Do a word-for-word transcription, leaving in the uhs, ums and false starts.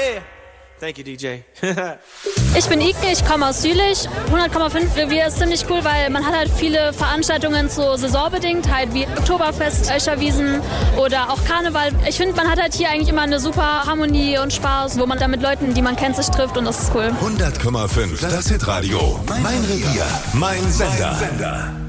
Party! Thank you, D J. Ich bin Ike, ich komme aus Jülich. hundert Komma fünf Revier ist ziemlich cool, weil man hat halt viele Veranstaltungen so saisonbedingt, halt wie Oktoberfest, Öscherwiesen oder auch Karneval. Ich finde, man hat halt hier eigentlich immer eine super Harmonie und Spaß, wo man dann mit Leuten, die man kennt, sich trifft und das ist cool. hundert Komma fünf, das Hitradio. Mein Revier, mein Sender.